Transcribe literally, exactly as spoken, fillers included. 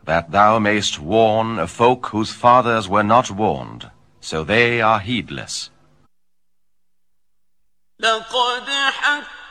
that thou mayst warn a folk whose fathers were not warned, so they are heedless. لقد حق